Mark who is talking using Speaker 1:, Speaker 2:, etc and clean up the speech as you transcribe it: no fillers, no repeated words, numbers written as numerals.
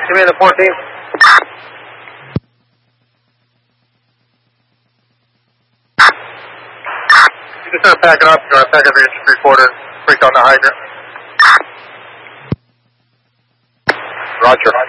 Speaker 1: Give me the 14. You can start packing up. You're going to pack every inch and 3/4. Break down the hydrant. Roger.